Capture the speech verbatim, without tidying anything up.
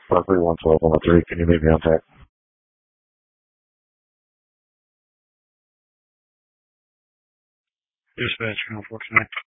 five three one twelve one three. Can you meet me on tech? Dispatch, four tonight.